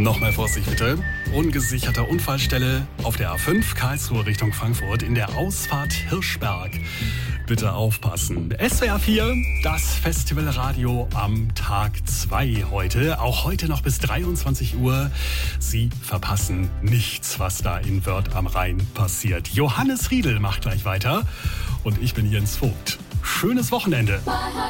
Nochmal Vorsicht bitte. Ungesicherte Unfallstelle auf der A5 Karlsruhe Richtung Frankfurt in der Ausfahrt Hirschberg. Bitte aufpassen. SWR 4, das Festivalradio am Tag 2 heute. Auch heute noch bis 23 Uhr. Sie verpassen nichts, was da in Wörth am Rhein passiert. Johannes Riedel macht gleich weiter und ich bin Jens Vogt. Schönes Wochenende.